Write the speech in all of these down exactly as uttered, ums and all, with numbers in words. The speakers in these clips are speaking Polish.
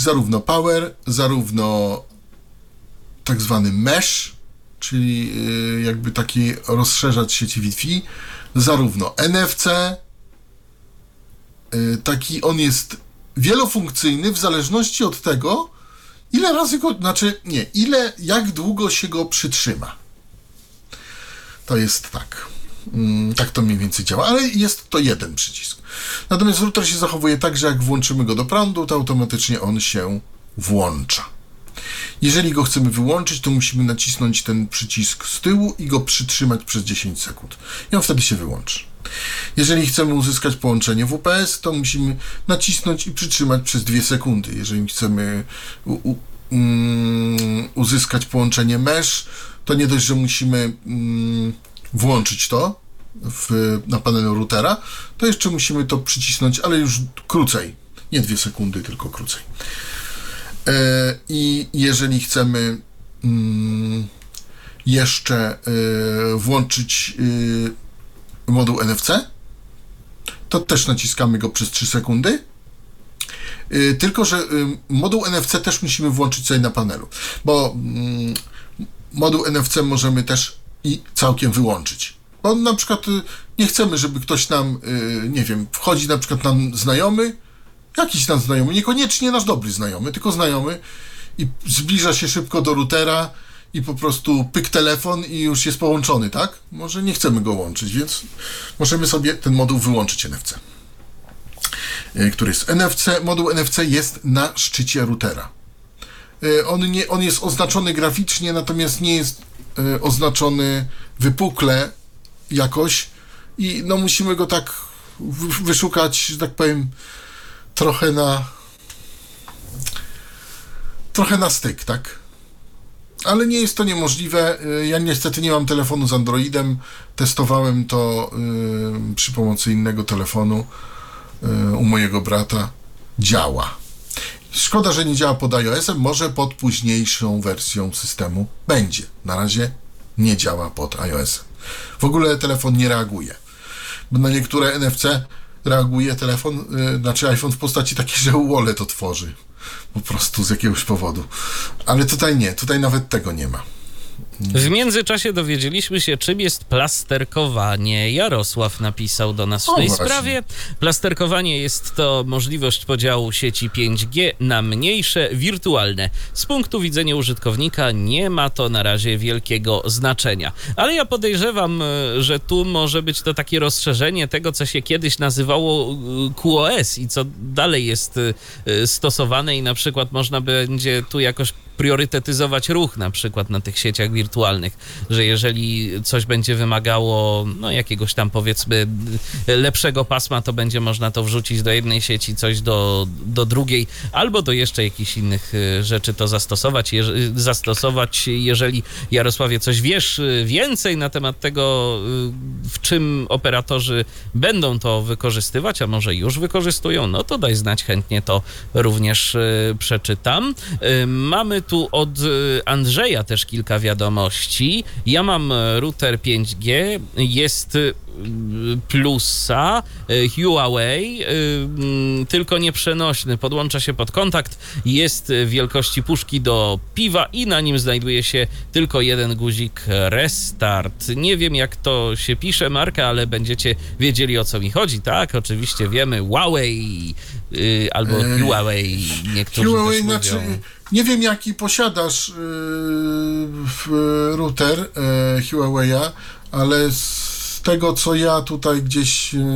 zarówno power, zarówno tak zwany mesh, czyli jakby taki rozszerzacz sieci Wi-Fi, zarówno N F C, taki on jest wielofunkcyjny w zależności od tego, ile razy go, znaczy nie, ile, jak długo się go przytrzyma. To jest tak. Tak to mniej więcej działa, ale jest to jeden przycisk. Natomiast router się zachowuje tak, że jak włączymy go do prądu, to automatycznie on się włącza. Jeżeli go chcemy wyłączyć, to musimy nacisnąć ten przycisk z tyłu i go przytrzymać przez dziesięć sekund. I on wtedy się wyłączy. Jeżeli chcemy uzyskać połączenie W P S, to musimy nacisnąć i przytrzymać przez dwie sekundy. Jeżeli chcemy u, u, um, uzyskać połączenie mesh, to nie dość, że musimy um, włączyć to w, na panelu routera, to jeszcze musimy to przycisnąć, ale już krócej. Nie dwie sekundy, tylko krócej. E, I jeżeli chcemy um, jeszcze e, włączyć e, moduł N F C, to też naciskamy go przez trzy sekundy. E, tylko że e, moduł N F C też musimy włączyć sobie na panelu, bo mm, moduł N F C możemy też i całkiem wyłączyć. Bo na przykład nie chcemy, żeby ktoś nam, nie wiem, wchodzi na przykład nam znajomy, jakiś nam znajomy, niekoniecznie nasz dobry znajomy, tylko znajomy i zbliża się szybko do routera i po prostu pyk telefon i już jest połączony, tak? Może nie chcemy go łączyć, więc możemy sobie ten moduł wyłączyć N F C. Który jest N F C, moduł N F C jest na szczycie routera. On, nie, on jest oznaczony graficznie, natomiast nie jest y, oznaczony wypukle jakoś i no musimy go tak w, wyszukać, że tak powiem, trochę na trochę na styk, tak? Ale nie jest to niemożliwe. Ja niestety nie mam telefonu z Androidem. Testowałem to y, przy pomocy innego telefonu y, u mojego brata. Działa. Szkoda, że nie działa pod iOS-em, może pod późniejszą wersją systemu będzie. Na razie nie działa pod iOS-em. W ogóle telefon nie reaguje. Bo na niektóre N F C reaguje telefon, yy, znaczy iPhone w postaci takiej, że wallet otworzy. Po prostu z jakiegoś powodu. Ale tutaj nie, tutaj nawet tego nie ma. W międzyczasie dowiedzieliśmy się, czym jest plasterkowanie. Jarosław napisał do nas w tej sprawie. Plasterkowanie jest to możliwość podziału sieci pięć G na mniejsze, wirtualne. Z punktu widzenia użytkownika nie ma to na razie wielkiego znaczenia. Ale ja podejrzewam, że tu może być to takie rozszerzenie tego, co się kiedyś nazywało Q o S i co dalej jest stosowane i na przykład można będzie tu jakoś priorytetyzować ruch na przykład na tych sieciach wirtualnych, że jeżeli coś będzie wymagało no jakiegoś tam powiedzmy lepszego pasma, to będzie można to wrzucić do jednej sieci, coś do, do drugiej, albo do jeszcze jakichś innych rzeczy to zastosować. Je, zastosować. Jeżeli Jarosławie coś wiesz więcej na temat tego, w czym operatorzy będą to wykorzystywać, a może już wykorzystują, no to daj znać, chętnie to również przeczytam. Mamy tu od Andrzeja też kilka wiadomości. Ja mam router pięć G, jest plusa, Huawei, tylko nieprzenośny, podłącza się pod kontakt, jest wielkości puszki do piwa i na nim znajduje się tylko jeden guzik restart. Nie wiem, jak to się pisze, marka, ale będziecie wiedzieli, o co mi chodzi, tak? Oczywiście wiemy, Huawei albo Huawei, niektórzy Huawei, też mówią. Znaczy, nie wiem, jaki posiadasz yy, router yy, Huawei'a, ale z tego, co ja tutaj gdzieś yy,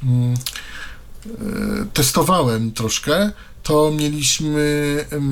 yy, testowałem troszkę, to mieliśmy yy,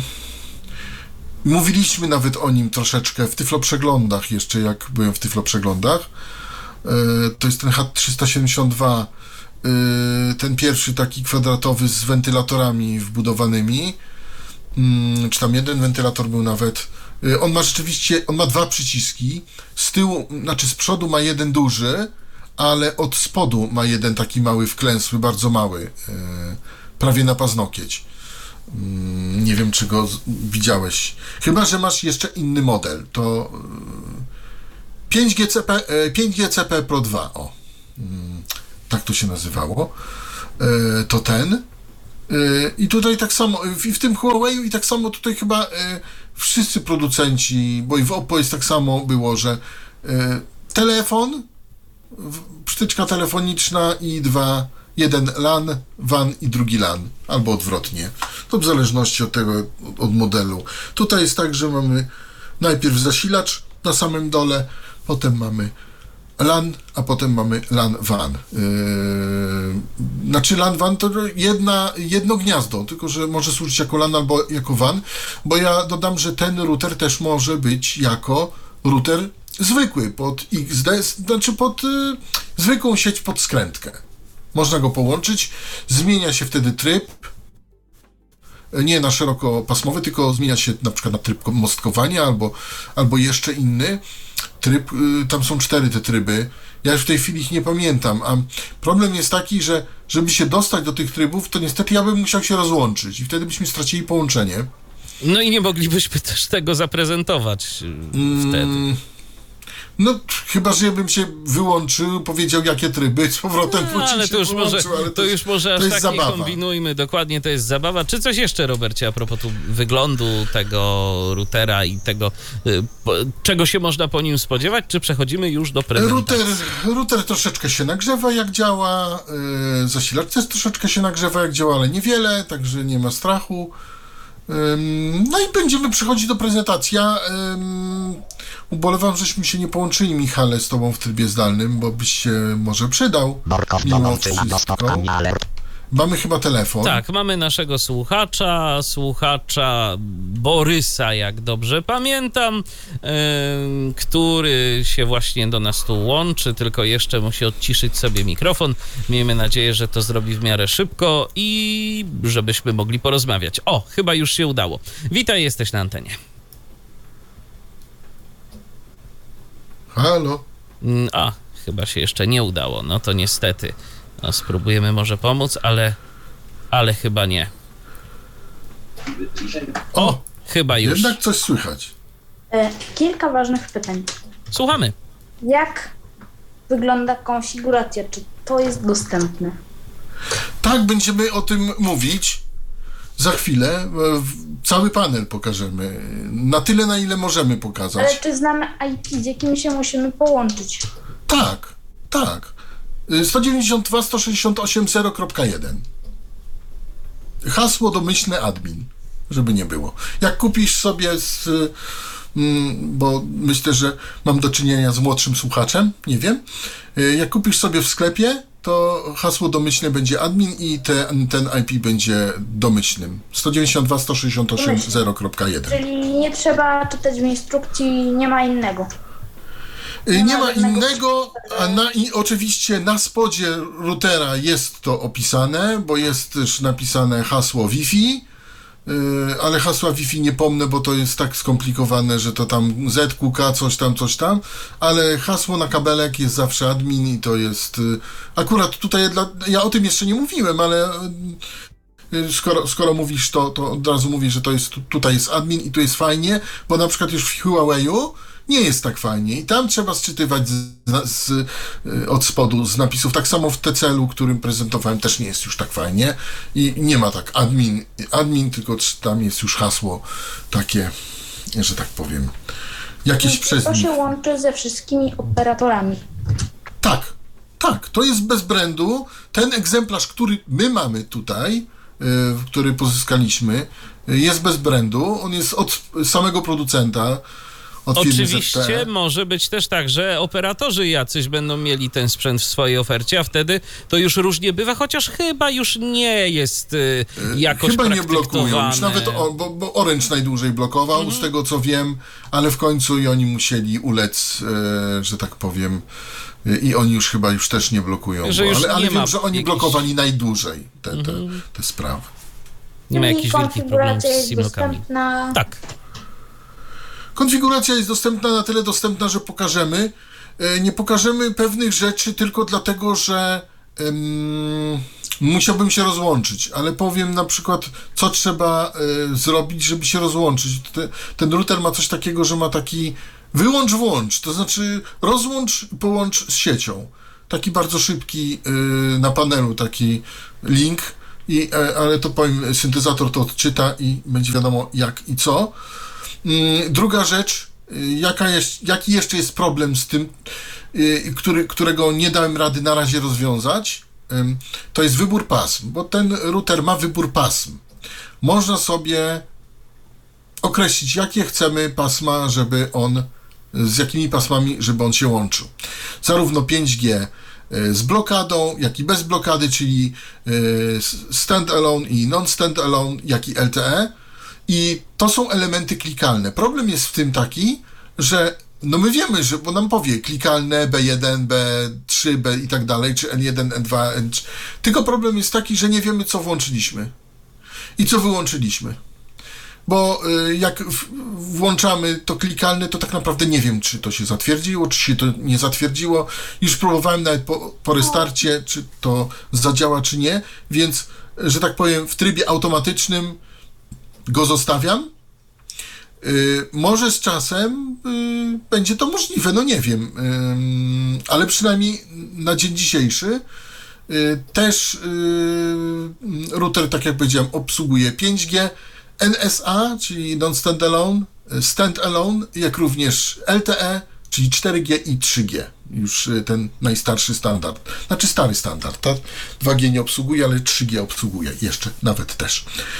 mówiliśmy nawet o nim troszeczkę w tyfloprzeglądach jeszcze, jak byłem w tyfloprzeglądach. Yy, to jest ten H trzysta siedemdziesiąt dwa, yy, ten pierwszy taki kwadratowy z wentylatorami wbudowanymi. Hmm, czy tam jeden wentylator był nawet. On ma rzeczywiście, on ma dwa przyciski. Z tyłu, znaczy z przodu ma jeden duży, ale od spodu ma jeden taki mały wklęsły, bardzo mały, yy, prawie na paznokieć. Yy, nie wiem, czy go z- widziałeś. Chyba że masz jeszcze inny model. To yy, pięć G C P, yy, pięć G C P Pro dwa. O, yy, tak to się nazywało. Yy, to ten. I tutaj tak samo, i w tym Huawei'u i tak samo tutaj chyba wszyscy producenci, bo i w Oppo jest tak samo było, że telefon, przytyczka telefoniczna i dwa, jeden LAN, WAN i drugi LAN, albo odwrotnie. To w zależności od tego, od modelu. Tutaj jest tak, że mamy najpierw zasilacz na samym dole, potem mamy LAN, a potem mamy LAN WAN. Yy, znaczy LAN WAN to jedna, jedno gniazdo, tylko że może służyć jako LAN albo jako WAN, bo ja dodam, że ten router też może być jako router zwykły, pod X D, znaczy pod y, zwykłą sieć pod skrętkę. Można go połączyć, zmienia się wtedy tryb, nie na szerokopasmowy, tylko zmienia się na przykład na tryb mostkowania albo, albo jeszcze inny tryb, y, tam są cztery te tryby, ja już w tej chwili ich nie pamiętam, a problem jest taki, że żeby się dostać do tych trybów, to niestety ja bym musiał się rozłączyć i wtedy byśmy stracili połączenie. No i nie moglibyśmy też tego zaprezentować mm, wtedy. No, chyba, że ja bym się wyłączył, powiedział, jakie tryby, z powrotem no, ale się to już może, ale to już może aż tak nie kombinujmy, dokładnie, to jest zabawa. Czy coś jeszcze, Robercie, a propos tu wyglądu tego routera i tego, y, po, czego się można po nim spodziewać, czy przechodzimy już do prezentacji? Router, router troszeczkę się nagrzewa, jak działa, yy, zasilacz też troszeczkę się nagrzewa, jak działa, ale niewiele, także nie ma strachu. No i będziemy przechodzić do prezentacji. Ja um, ubolewam, żeśmy się nie połączyli, Michale, z tobą w trybie zdalnym, bo byś się może przydał. Mimo wszystko. Mamy chyba telefon. Tak, mamy naszego słuchacza, słuchacza Borysa, jak dobrze pamiętam, yy, który się właśnie do nas tu łączy, tylko jeszcze musi odciszyć sobie mikrofon. Miejmy nadzieję, że to zrobi w miarę szybko i żebyśmy mogli porozmawiać. O, chyba już się udało. Witaj, jesteś na antenie. Halo? A, chyba się jeszcze nie udało, no to niestety. No, spróbujemy może pomóc, ale, ale chyba nie. O, o chyba już. Jednak coś słychać. E, kilka ważnych pytań. Słuchamy. Jak wygląda konfiguracja? Czy to jest dostępne? Tak, będziemy o tym mówić za chwilę. Cały panel pokażemy. Na tyle, na ile możemy pokazać. Ale czy znamy I P, z jakim się musimy połączyć? Tak, tak. sto dziewięćdziesiąt dwa kropka sto sześćdziesiąt osiem zero kropka jeden. Hasło domyślne admin, żeby nie było. Jak kupisz sobie z... bo myślę, że mam do czynienia z młodszym słuchaczem, nie wiem. Jak kupisz sobie w sklepie, to hasło domyślne będzie admin i te, ten I P będzie domyślnym. sto dziewięćdziesiąt dwa kropka sto sześćdziesiąt osiem zero kropka jeden. Czyli nie trzeba czytać w instrukcji, nie ma innego. Nie, nie ma innego, a na, i oczywiście na spodzie routera jest to opisane, bo jest też napisane hasło Wi-Fi, yy, ale hasła Wi-Fi nie pomnę, bo to jest tak skomplikowane, że to tam Z Q K, coś tam, coś tam, ale hasło na kabelek jest zawsze admin i to jest... Yy, akurat tutaj, dla, ja o tym jeszcze nie mówiłem, ale... Yy, Skoro, skoro mówisz to, to od razu mówisz, że to jest, tutaj jest admin i tu jest fajnie, bo na przykład już w Huawei'u nie jest tak fajnie i tam trzeba sczytywać z, z, od spodu z napisów. Tak samo w T C L-u, którym prezentowałem, też nie jest już tak fajnie i nie ma tak admin, admin, tylko tam jest już hasło takie, że tak powiem, jakieś przez To nich. się łączy ze wszystkimi operatorami. Tak, tak, to jest bez brandu. Ten egzemplarz, który my mamy tutaj, yy, który pozyskaliśmy, yy, jest bez brandu. On jest od samego producenta. Oczywiście może być też tak, że operatorzy jacyś będą mieli ten sprzęt w swojej ofercie, a wtedy to już różnie bywa, chociaż chyba już nie jest y, jakoś Chyba nie blokują, praktykowane. już nawet o, bo, bo Orange najdłużej blokował, Mhm. z tego co wiem, ale w końcu i oni musieli ulec, e, że tak powiem, e, i oni już chyba już też nie blokują, Że bo, już ale, ale nie wiem, ma że oni jakichś- blokowali najdłużej te, te, Mhm. te sprawy. Nie ma Czyli jakichś wielkich problemów konfiguracja z jest simlokami. dostępna. Tak. Konfiguracja jest dostępna, na tyle dostępna, że pokażemy. E, Nie pokażemy pewnych rzeczy tylko dlatego, że em, musiałbym się rozłączyć, ale powiem na przykład, co trzeba e, zrobić, żeby się rozłączyć. Te, ten router ma coś takiego, że ma taki wyłącz, włącz, to znaczy rozłącz, połącz z siecią. Taki bardzo szybki e, na panelu taki link. i, e, ale to powiem, syntezator to odczyta i będzie wiadomo jak i co. Mm, druga rzecz, jaka jest, jaki jeszcze jest problem z tym, y, który, którego nie dałem rady na razie rozwiązać, ym, to jest wybór pasm, bo ten router ma wybór pasm. Można sobie określić, jakie chcemy pasma, żeby on, z jakimi pasmami, żeby on się łączył. Zarówno pięć G z blokadą, jak i bez blokady, czyli stand-alone i non-stand-alone, jak i L T E. I to są elementy klikalne. Problem jest w tym taki, że no my wiemy, że, bo nam powie klikalne B jeden, B trzy, B i tak dalej, czy N jeden, N dwa, N trzy. Tylko problem jest taki, że nie wiemy, co włączyliśmy i co wyłączyliśmy. Bo y, jak w, włączamy to klikalne, to tak naprawdę nie wiem, czy to się zatwierdziło, czy się to nie zatwierdziło. Już próbowałem nawet po, po restarcie, czy to zadziała, czy nie, więc, że tak powiem, w trybie automatycznym go zostawiam. Yy, może z czasem yy, będzie to możliwe, no nie wiem, yy, ale przynajmniej na dzień dzisiejszy yy, też yy, router, tak jak powiedziałem, obsługuje pięć G, N S A, czyli non-standalone, stand-alone, jak również L T E, czyli cztery G i trzy G, już ten najstarszy standard, znaczy stary standard, tak? dwa G nie obsługuje, ale trzy G obsługuje jeszcze, nawet też.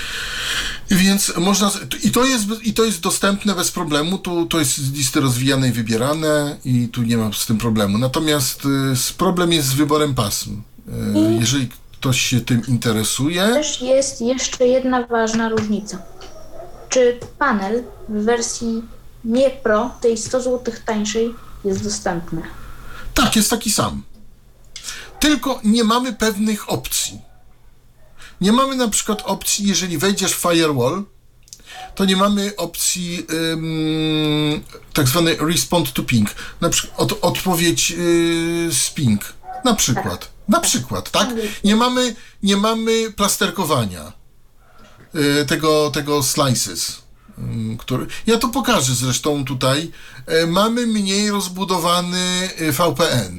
Więc można, i to jest, i to jest dostępne bez problemu, tu, to jest z listy rozwijane i wybierane i tu nie ma z tym problemu. Natomiast y, problem jest z wyborem pasm. Y, jeżeli ktoś się tym interesuje... Też jest jeszcze jedna ważna różnica. Czy panel w wersji nie Pro, tej sto złotych tańszej, jest dostępny? Tak, jest taki sam. Tylko nie mamy pewnych opcji. Nie mamy na przykład opcji, jeżeli wejdziesz w Firewall, to nie mamy opcji ym, tak zwanej respond to ping, na przykład od, odpowiedź yy, z ping, na przykład. Tak. Na przykład, tak? Nie mamy, nie mamy plasterkowania yy, tego, tego slices, yy, który... Ja to pokażę zresztą tutaj. Yy, mamy mniej rozbudowany yy, V P N.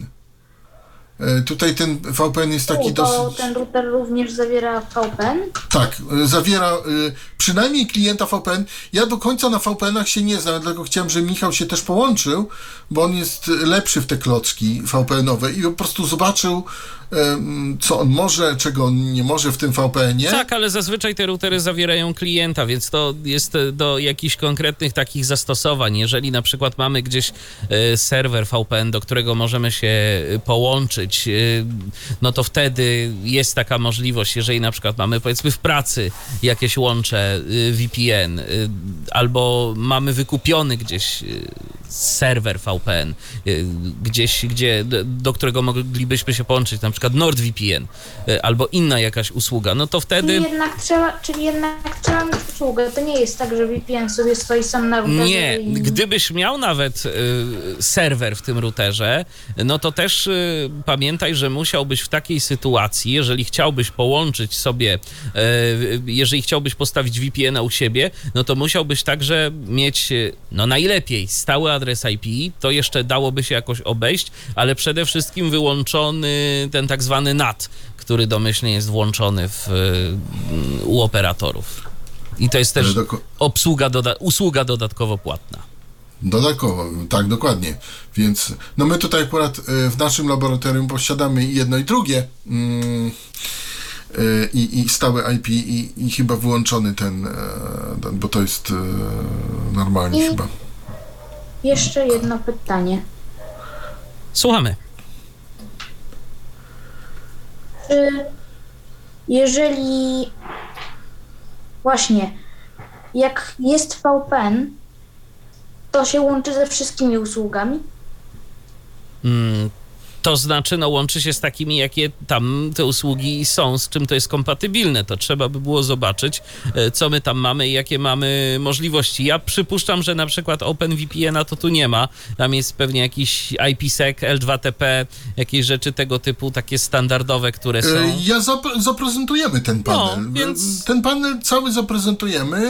Tutaj ten V P N jest taki U, to dosyć... ten router również zawiera V P N? Tak, zawiera y, przynajmniej klienta V P N. Ja do końca na V P N-ach się nie znam, dlatego chciałem, żeby Michał się też połączył, bo on jest lepszy w te klocki V P N-owe i po prostu zobaczył, y, co on może, czego on nie może w tym V P N-ie. Tak, ale zazwyczaj te routery zawierają klienta, więc to jest do jakichś konkretnych takich zastosowań. Jeżeli na przykład mamy gdzieś y, serwer V P N, do którego możemy się połączyć, no to wtedy jest taka możliwość, jeżeli na przykład mamy powiedzmy w pracy jakieś łącze V P N albo mamy wykupiony gdzieś serwer V P N, gdzieś, gdzie, do którego moglibyśmy się połączyć, na przykład NordVPN albo inna jakaś usługa, no to wtedy... Czyli jednak trzeba, czyli jednak trzeba mieć usługę. To nie jest tak, że V P N sobie stoi sam na routerze. Nie, i... gdybyś miał nawet y, serwer w tym routerze, no to też y, pamiętaj, że musiałbyś w takiej sytuacji, jeżeli chciałbyś połączyć sobie, y, jeżeli chciałbyś postawić V P N-a u siebie, no to musiałbyś także mieć, no najlepiej stały adres I P, to jeszcze dałoby się jakoś obejść, ale przede wszystkim wyłączony ten tak zwany N A T, który domyślnie jest włączony w, u operatorów. I to jest też obsługa, doda- usługa dodatkowo płatna. Dodatkowo, tak, dokładnie. Więc no my tutaj akurat w naszym laboratorium posiadamy jedno i drugie mm, i, i stałe I P i, i chyba wyłączony ten, ten, bo to jest normalnie I chyba. Jeszcze jedno pytanie. Słuchamy. Czy jeżeli właśnie jak jest V P N, to się łączy ze wszystkimi usługami? Mm, to znaczy, no łączy się z takimi, jakie tam te usługi są, z czym to jest kompatybilne. To trzeba by było zobaczyć, co my tam mamy i jakie mamy możliwości. Ja przypuszczam, że na przykład OpenVPN-a to tu nie ma. Tam jest pewnie jakiś I P sec, L dwa T P, jakieś rzeczy tego typu, takie standardowe, które są. Ja zap- zaprezentujemy ten panel. No, więc... Ten panel cały zaprezentujemy.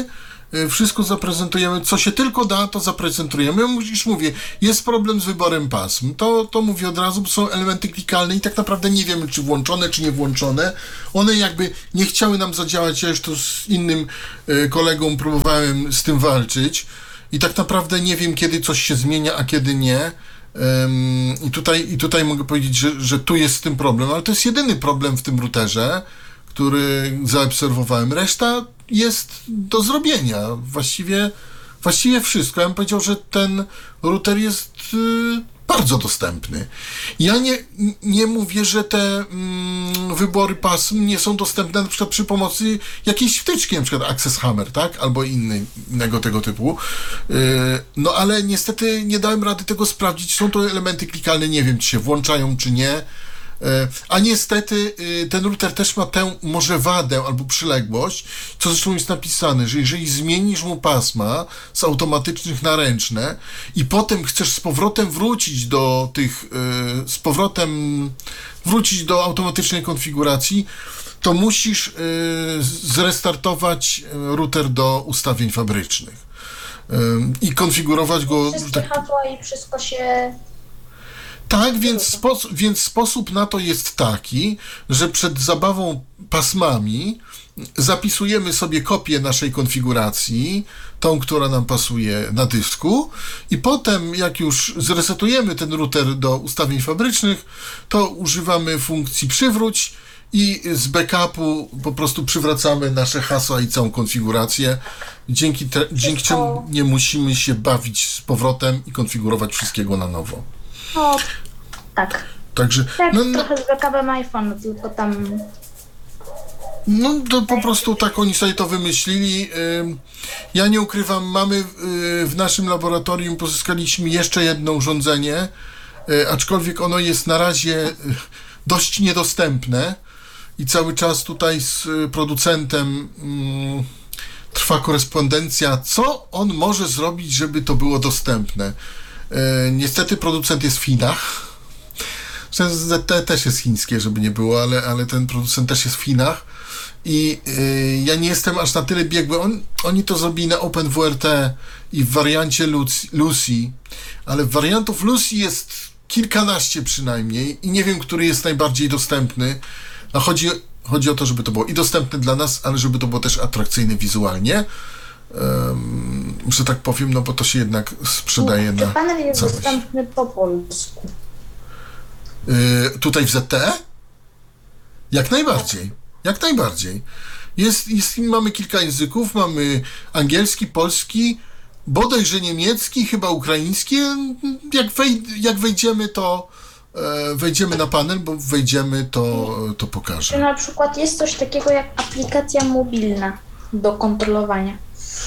y, wszystko zaprezentujemy, co się tylko da, to zaprezentujemy. Już mówię, jest problem z wyborem pasm. To, to mówię od razu, bo są elementy klikalne i tak naprawdę nie wiemy, czy włączone, czy nie włączone. One jakby nie chciały nam zadziałać. Ja już tu z innym y, kolegą próbowałem z tym walczyć i tak naprawdę nie wiem, kiedy coś się zmienia, a kiedy nie. Um, I tutaj, i tutaj mogę powiedzieć, że, że tu jest z tym problem, ale to jest jedyny problem w tym routerze, który zaobserwowałem. Reszta jest do zrobienia. Właściwie, właściwie wszystko. Ja bym powiedział, że ten router jest y, bardzo dostępny. Ja nie, nie mówię, że te mm, wybory pasm nie są dostępne na przykład przy pomocy jakiejś wtyczki, na przykład Access Hammer, tak? Albo inny, innego tego typu. Yy, no ale niestety nie dałem rady tego sprawdzić. Są to elementy klikalne, nie wiem, czy się włączają, czy nie. A niestety ten router też ma tę może wadę albo przyległość, co zresztą jest napisane, że jeżeli zmienisz mu pasma z automatycznych na ręczne i potem chcesz z powrotem wrócić do tych, z powrotem wrócić do automatycznej konfiguracji, to musisz zrestartować router do ustawień fabrycznych i konfigurować go. Wszystkie hasła i wszystko się... Tak, więc, spo, więc sposób na to jest taki, że przed zabawą pasmami zapisujemy sobie kopię naszej konfiguracji, tą, która nam pasuje na dysku i potem jak już zresetujemy ten router do ustawień fabrycznych, to używamy funkcji przywróć i z backupu po prostu przywracamy nasze hasła i całą konfigurację, dzięki, te, dzięki czemu nie musimy się bawić z powrotem i konfigurować wszystkiego na nowo. No, tak. Także, Tak, no, no, trochę z backupem iPhone, tylko tam... no to po prostu tak oni sobie to wymyślili. Ja nie ukrywam, mamy w naszym laboratorium, pozyskaliśmy jeszcze jedno urządzenie, aczkolwiek ono jest na razie dość niedostępne i cały czas tutaj z producentem trwa korespondencja, co on może zrobić, żeby to było dostępne. Niestety producent jest w Chinach. Z T też jest chińskie, żeby nie było, ale, ale ten producent też jest w Chinach i yy, ja nie jestem aż na tyle biegły. On, oni to zrobili na OpenWrt i w wariancie Lucy, Lucy, ale wariantów Lucy jest kilkanaście przynajmniej i nie wiem, który jest najbardziej dostępny. A chodzi, chodzi o to, żeby to było i dostępne dla nas, ale żeby to było też atrakcyjne wizualnie. Um, że tak powiem, no bo to się jednak sprzedaje Czy na panel jest całość. dostępny po polsku? Yy, tutaj w Z T E? Jak najbardziej. Jak najbardziej. Jest, jest, mamy kilka języków, mamy angielski, polski, bodajże niemiecki, chyba ukraiński. Jak, wej, jak wejdziemy, to e, wejdziemy na panel, bo wejdziemy, to, to Czy pokażę. na przykład jest coś takiego jak aplikacja mobilna do kontrolowania?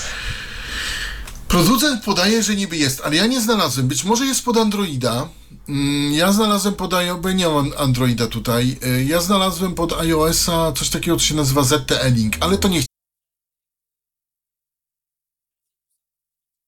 Producent podaje, że niby jest, ale ja nie znalazłem. Być może jest pod Androida. Ja znalazłem pod iOS, bo nie mam Androida tutaj. Ja znalazłem pod iOS-a coś takiego, co się nazywa Z T E Link, ale to nie,